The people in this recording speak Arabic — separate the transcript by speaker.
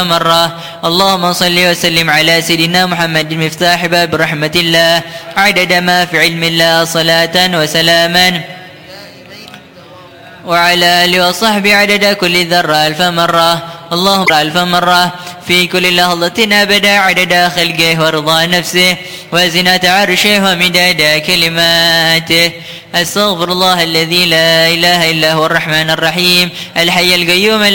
Speaker 1: مرة. اللهم صل وسلم على سيدنا محمد مفتاح باب رحمة الله عدد ما في علم الله صلاة وسلاما، وعلى آله وصحبه عدد كل ذرة 1000 مرة. اللهم 1000 مرة في كل لحظة أبدا عدد خلقه ورضا نفسه وزنة عرشه ومداد كلماته. أستغفر الله الذي لا إله إلا هو الرحمن الرحيم الحي القيوم